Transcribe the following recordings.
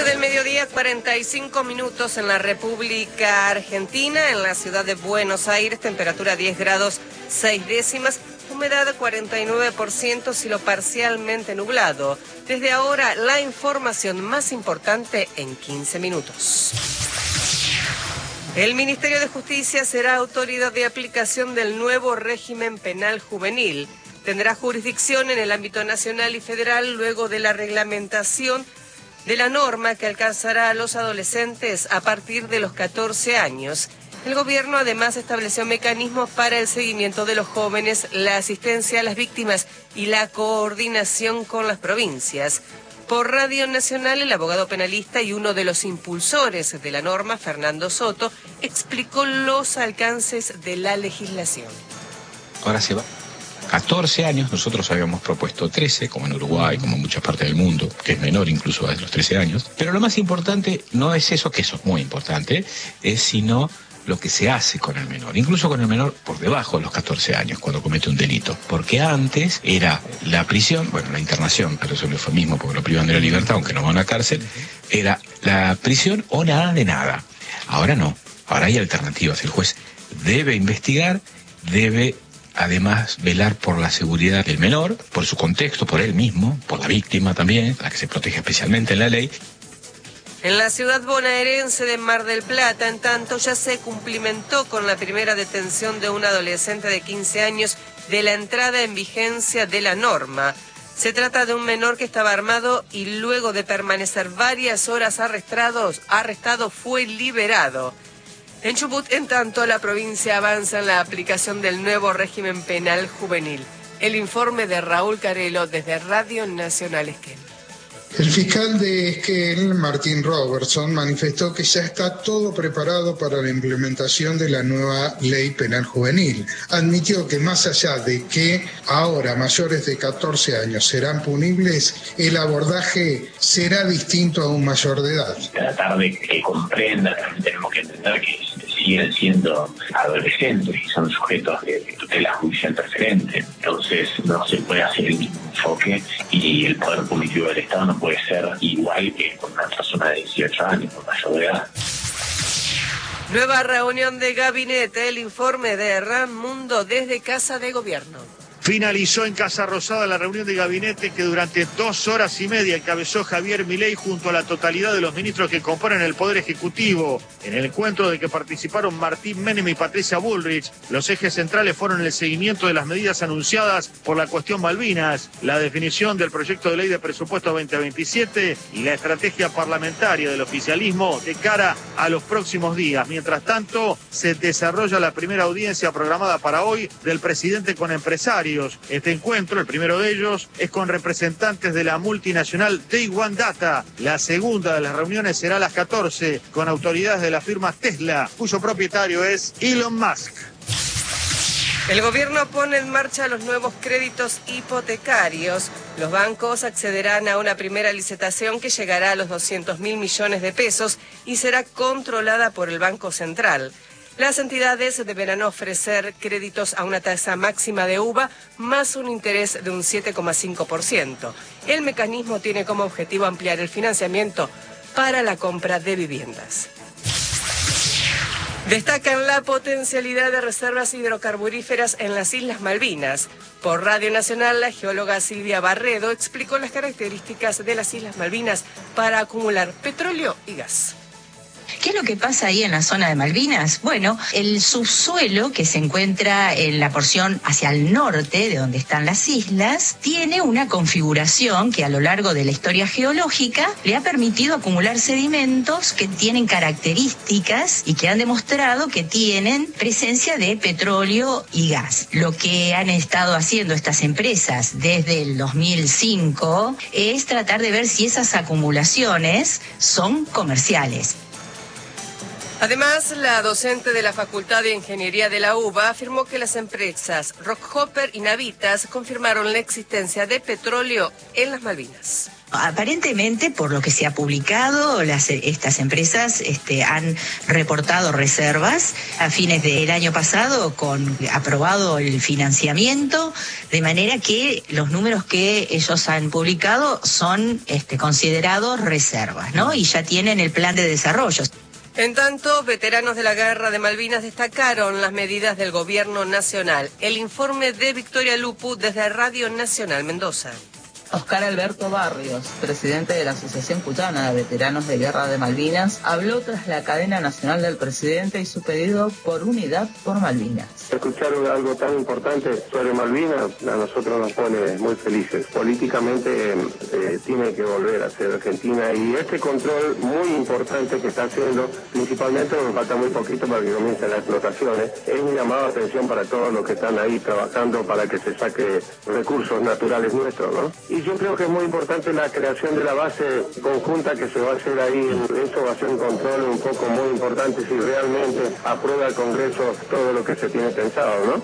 del mediodía, 45 minutos en la República Argentina, en la ciudad de Buenos Aires, temperatura 10 grados 6 décimas, humedad 49%, cielo parcialmente nublado. Desde ahora, la información más importante en 15 minutos. El Ministerio de Justicia será autoridad de aplicación del nuevo régimen penal juvenil. Tendrá jurisdicción en el ámbito nacional y federal luego de la reglamentación de la norma que alcanzará a los adolescentes a partir de los 14 años. El gobierno además estableció mecanismos para el seguimiento de los jóvenes, la asistencia a las víctimas y la coordinación con las provincias. Por Radio Nacional, el abogado penalista y uno de los impulsores de la norma, Fernando Soto, explicó los alcances de la legislación. Ahora se va 14 años, nosotros habíamos propuesto 13, como en Uruguay, como en muchas partes del mundo, que es menor incluso a los 13 años. Pero lo más importante no es eso, que eso es muy importante, es sino lo que se hace con el menor, incluso con el menor por debajo de los 14 años, cuando comete un delito. Porque antes era la prisión, bueno, la internación, pero eso es el eufemismo porque lo privan de la libertad, aunque no va a una cárcel, era la prisión o nada de nada. Ahora no, ahora hay alternativas. El juez debe investigar, debe además velar por la seguridad del menor, por su contexto, por él mismo, por la víctima también, la que se protege especialmente en la ley. En la ciudad bonaerense de Mar del Plata, en tanto, ya se cumplimentó con la primera detención de un adolescente de 15 años de la entrada en vigencia de la norma. Se trata de un menor que estaba armado y luego de permanecer varias horas arrestado fue liberado. En Chubut, en tanto, la provincia avanza en la aplicación del nuevo régimen penal juvenil. El informe de Raúl Carelo desde Radio Nacional Esquel. El fiscal de Esquel, Martín Robertson, manifestó que ya está todo preparado para la implementación de la nueva ley penal juvenil. Admitió que más allá de que ahora mayores de 14 años serán punibles, el abordaje será distinto a un mayor de edad. Tratar de que comprendan, también tenemos que entender que siguen siendo adolescentes y son sujetos de tutela judicial preferente. Entonces no se puede hacer el mismo enfoque y el poder punitivo del Estado no puede ser igual que con una persona de 18 años, con mayor de edad. Nueva reunión de gabinete, el informe de RAM Mundo desde Casa de Gobierno. Finalizó en Casa Rosada la reunión de gabinete que durante 2 horas y media encabezó Javier Milei junto a la totalidad de los ministros que componen el Poder Ejecutivo. En el encuentro de que participaron Martín Menem y Patricia Bullrich, los ejes centrales fueron el seguimiento de las medidas anunciadas por la cuestión Malvinas, la definición del proyecto de ley de presupuesto 2027 y la estrategia parlamentaria del oficialismo de cara a los próximos días. Mientras tanto, se desarrolla la primera audiencia programada para hoy del presidente con empresarios. Este encuentro, el primero de ellos, es con representantes de la multinacional Day One Data. La segunda de las reuniones será a las 14 con autoridades de la firma Tesla, cuyo propietario es Elon Musk. El gobierno pone en marcha los nuevos créditos hipotecarios. Los bancos accederán a una primera licitación que llegará a los 200.000 millones de pesos y será controlada por el Banco Central. Las entidades deberán ofrecer créditos a una tasa máxima de UVA más un interés de un 7,5%. El mecanismo tiene como objetivo ampliar el financiamiento para la compra de viviendas. Destacan la potencialidad de reservas hidrocarburíferas en las Islas Malvinas. Por Radio Nacional, la geóloga Silvia Barredo explicó las características de las Islas Malvinas para acumular petróleo y gas. ¿Qué es lo que pasa ahí en la zona de Malvinas? Bueno, el subsuelo que se encuentra en la porción hacia el norte, de donde están las islas, tiene una configuración que a lo largo de la historia geológica le ha permitido acumular sedimentos que tienen características y que han demostrado que tienen presencia de petróleo y gas. Lo que han estado haciendo estas empresas desde el 2005 es tratar de ver si esas acumulaciones son comerciales. Además, la docente de la Facultad de Ingeniería de la UBA afirmó que las empresas Rockhopper y Navitas confirmaron la existencia de petróleo en las Malvinas. Aparentemente, por lo que se ha publicado, estas empresas han reportado reservas a fines del año pasado, aprobado el financiamiento, de manera que los números que ellos han publicado son considerados reservas, ¿no? Y ya tienen el plan de desarrollo. En tanto, veteranos de la Guerra de Malvinas destacaron las medidas del gobierno nacional. El informe de Victoria Lupu desde Radio Nacional Mendoza. Oscar Alberto Barrios, presidente de la Asociación Cuyana de Veteranos de Guerra de Malvinas, habló tras la cadena nacional del presidente y su pedido por unidad por Malvinas. Escuchar algo tan importante sobre Malvinas a nosotros nos pone muy felices. Políticamente tiene que volver a ser Argentina y este control muy importante que está haciendo, principalmente nos falta muy poquito para que comiencen las explotaciones, es un llamado de atención para todos los que están ahí trabajando para que se saque recursos naturales nuestros, ¿no? Y yo creo que es muy importante la creación de la base conjunta que se va a hacer ahí. Eso va a ser un control un poco muy importante si realmente aprueba el Congreso todo lo que se tiene pensado, ¿no?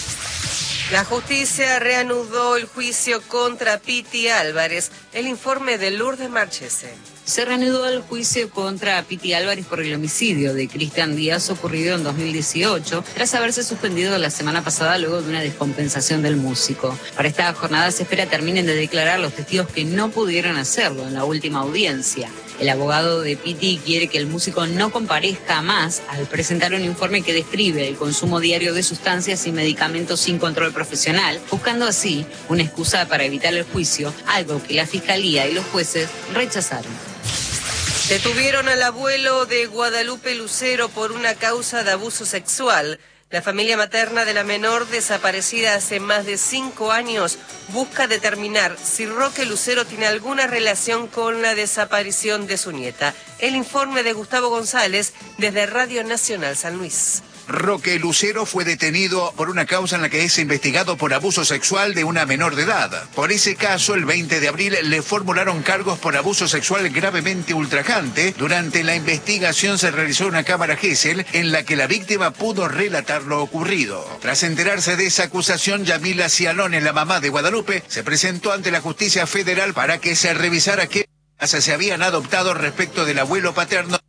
La justicia reanudó el juicio contra Piti Álvarez. El informe de Lourdes Marchese. Se reanudó el juicio contra Piti Álvarez por el homicidio de Cristian Díaz ocurrido en 2018, tras haberse suspendido la semana pasada luego de una descompensación del músico. Para esta jornada se espera terminen de declarar los testigos que no pudieron hacerlo en la última audiencia. El abogado de Piti quiere que el músico no comparezca más al presentar un informe que describe el consumo diario de sustancias y medicamentos sin control profesional, buscando así una excusa para evitar el juicio, algo que la Fiscalía y los jueces rechazaron. Detuvieron al abuelo de Guadalupe Lucero por una causa de abuso sexual. La familia materna de la menor, desaparecida hace más de 5 años, busca determinar si Roque Lucero tiene alguna relación con la desaparición de su nieta. El informe de Gustavo González desde Radio Nacional San Luis. Roque Lucero fue detenido por una causa en la que es investigado por abuso sexual de una menor de edad. Por ese caso, el 20 de abril le formularon cargos por abuso sexual gravemente ultrajante. Durante la investigación se realizó una cámara Gesell en la que la víctima pudo relatar lo ocurrido. Tras enterarse de esa acusación, Yamila Cialone, la mamá de Guadalupe, se presentó ante la justicia federal para que se revisara qué medidas se habían adoptado respecto del abuelo paterno.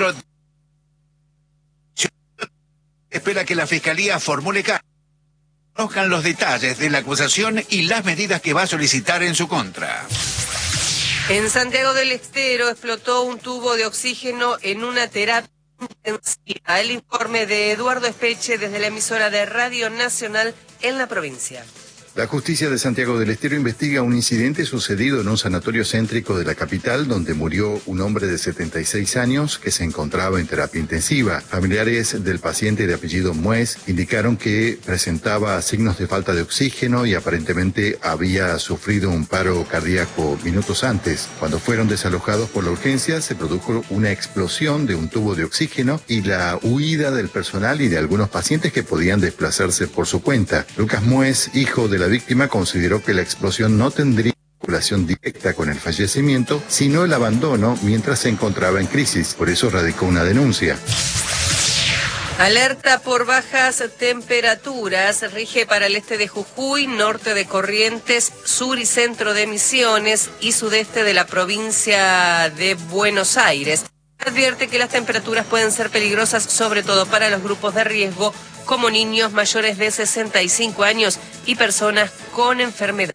Espera que la Fiscalía formule cargos, conozcan los detalles de la acusación y las medidas que va a solicitar en su contra. En Santiago del Estero explotó un tubo de oxígeno en una terapia intensiva. El informe de Eduardo Espeche desde la emisora de Radio Nacional en la provincia. La justicia de Santiago del Estero investiga un incidente sucedido en un sanatorio céntrico de la capital donde murió un hombre de 76 años que se encontraba en terapia intensiva. Familiares del paciente de apellido Muez indicaron que presentaba signos de falta de oxígeno y aparentemente había sufrido un paro cardíaco minutos antes. Cuando fueron desalojados por la urgencia se produjo una explosión de un tubo de oxígeno y la huida del personal y de algunos pacientes que podían desplazarse por su cuenta. Lucas Muez, hijo de la víctima, consideró que la explosión no tendría vinculación directa con el fallecimiento, sino el abandono mientras se encontraba en crisis. Por eso radicó una denuncia. Alerta por bajas temperaturas rige para el este de Jujuy, norte de Corrientes, sur y centro de Misiones y sudeste de la provincia de Buenos Aires. Advierte que las temperaturas pueden ser peligrosas, sobre todo para los grupos de riesgo, como niños mayores de 65 años y personas con enfermedades.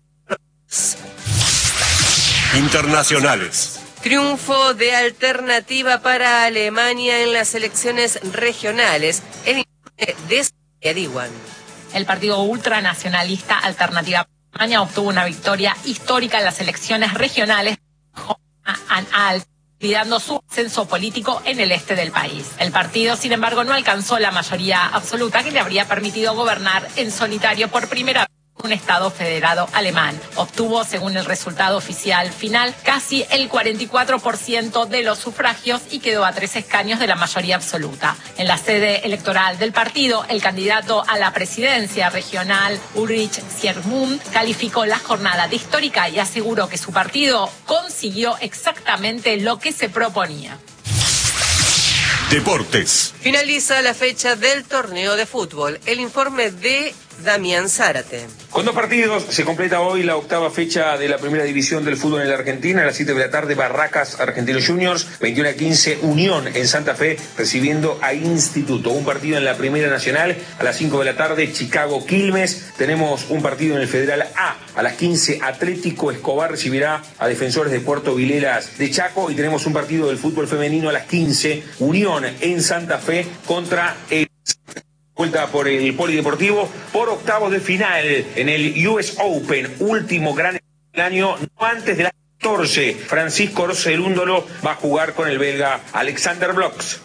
Internacionales. Triunfo de Alternativa para Alemania en las elecciones regionales. El informe de Adiwan. El partido ultranacionalista Alternativa para Alemania obtuvo una victoria histórica en las elecciones regionales, consolidando su ascenso político en el este del país. El partido, sin embargo, no alcanzó la mayoría absoluta que le habría permitido gobernar en solitario por primera vez un Estado federado alemán. Obtuvo, según el resultado oficial final, casi el 44% de los sufragios y quedó a 3 escaños de la mayoría absoluta. En la sede electoral del partido, el candidato a la presidencia regional, Ulrich Siermund, calificó la jornada de histórica y aseguró que su partido consiguió exactamente lo que se proponía. Deportes. Finaliza la fecha del torneo de fútbol. El informe de Damián Zárate. Con 2 partidos se completa hoy la 8ª fecha de la primera división del fútbol en la Argentina. A las 7 de la tarde, Barracas Argentinos Juniors, 21:15, Unión en Santa Fe recibiendo a Instituto. Un partido en la Primera Nacional a las 5 de la tarde, Chicago Quilmes. Tenemos un partido en el Federal A. A las 15, Atlético Escobar recibirá a Defensores de Puerto Vilelas de Chaco. Y tenemos un partido del fútbol femenino a las 15, Unión en Santa Fe contra el... Vuelta por el Polideportivo por octavos de final en el US Open, último gran año, no antes de las 14. Francisco Cerúndolo va a jugar con el belga Alexander Blox.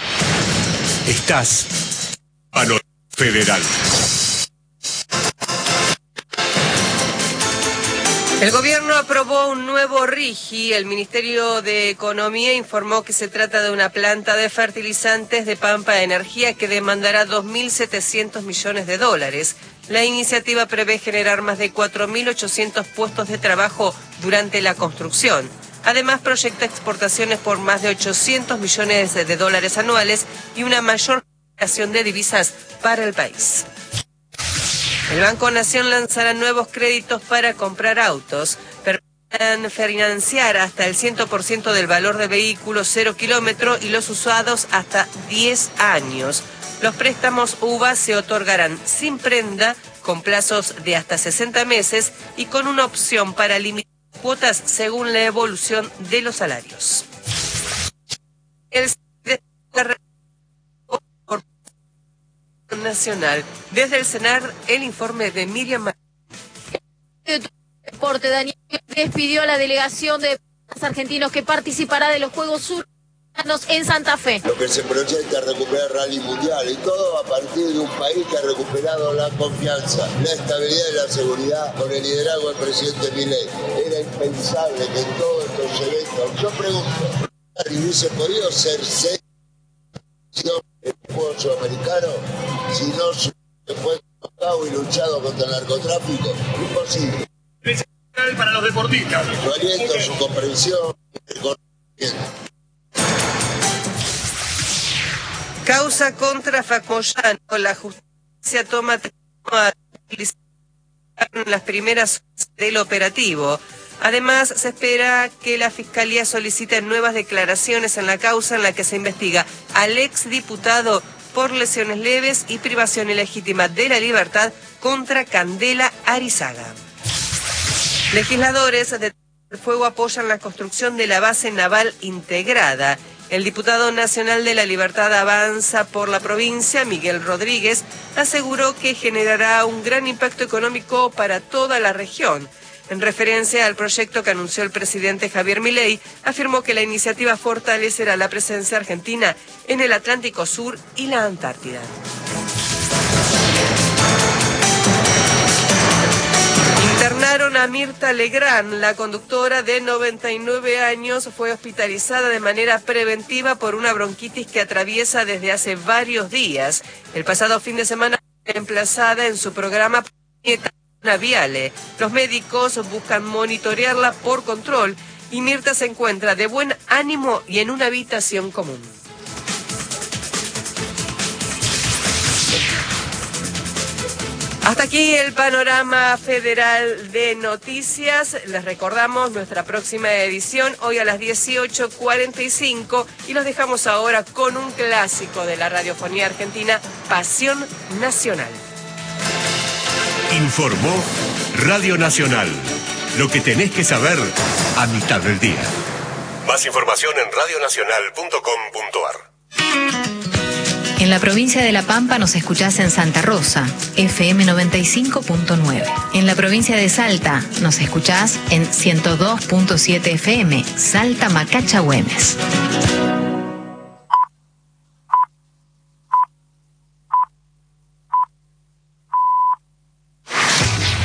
Estás Panorama Federal. El gobierno aprobó un nuevo RIGI. El Ministerio de Economía informó que se trata de una planta de fertilizantes de Pampa Energía que demandará 2.700 millones de dólares. La iniciativa prevé generar más de 4.800 puestos de trabajo durante la construcción. Además, proyecta exportaciones por más de 800 millones de dólares anuales y una mayor generación de divisas para el país. El Banco Nación lanzará nuevos créditos para comprar autos. Permitirán financiar hasta el 100% del valor de vehículos 0 kilómetros y los usados hasta 10 años. Los préstamos UVA se otorgarán sin prenda, con plazos de hasta 60 meses y con una opción para limitar cuotas según la evolución de los salarios. Nacional. Desde el CENAR, el informe de Miriam. Deporte, Daniel despidió a la delegación de argentinos que participará de los Juegos Suramericanos en Santa Fe. Lo que se proyecta es recuperar rally mundial y todo a partir de un país que ha recuperado la confianza, la estabilidad y la seguridad con el liderazgo del presidente Milei. Era impensable que en todos estos eventos, yo pregunto, ¿hubiese podido ser serio el juego sudamericano si no se fue tocado y luchado contra el narcotráfico? Imposible. Para los deportistas. Su aliento, su comprensión, Causa contra Facoyano. La justicia toma las primeras del operativo. Además, se espera que la Fiscalía solicite nuevas declaraciones en la causa en la que se investiga al exdiputado por lesiones leves y privación ilegítima de la libertad contra Candela Arizaga. Legisladores de Fuego apoyan la construcción de la base naval integrada. El diputado nacional de la Libertad Avanza por la provincia, Miguel Rodríguez, aseguró que generará un gran impacto económico para toda la región. En referencia al proyecto que anunció el presidente Javier Milei, afirmó que la iniciativa fortalecerá la presencia argentina en el Atlántico Sur y la Antártida. Internaron a Mirta Legrand, la conductora de 99 años, fue hospitalizada de manera preventiva por una bronquitis que atraviesa desde hace varios días. El pasado fin de semana fue reemplazada en su programa Viale. Los médicos buscan monitorearla por control y Mirta se encuentra de buen ánimo y en una habitación común. Hasta aquí el panorama federal de noticias. Les recordamos nuestra próxima edición hoy a las 18:45 y los dejamos ahora con un clásico de la radiofonía argentina, Pasión Nacional. Informó Radio Nacional. Lo que tenés que saber a mitad del día. Más información en radionacional.com.ar. En la provincia de La Pampa nos escuchás en Santa Rosa, FM 95.9. En la provincia de Salta nos escuchás en 102.7 FM, Salta Macacha Güemes.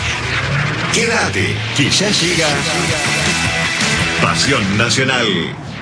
Quédate, que ya llega Pasión Nacional.